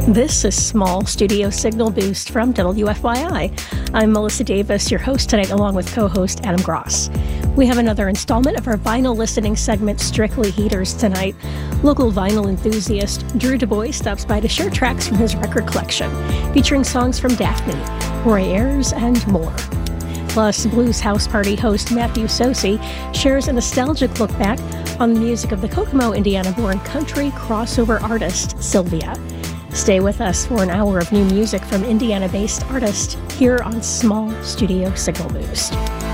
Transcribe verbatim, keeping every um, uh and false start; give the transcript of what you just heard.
This is Small Studio Signal Boost from W F Y I. I'm Melissa Davis, your host tonight, along with co-host Adam Gross. We have another installment of our vinyl listening segment, Strictly Heaters, tonight. Local vinyl enthusiast Drew Du Bois stops by to share tracks from his record collection, featuring songs from Daphne, Roy Ayers, and more. Plus, Blues House Party host Matthew Sosi shares a nostalgic look back on the music of the Kokomo, Indiana-born country crossover artist Sylvia. Stay with us for an hour of new music from Indiana-based artists here on Small Studio Signal Boost.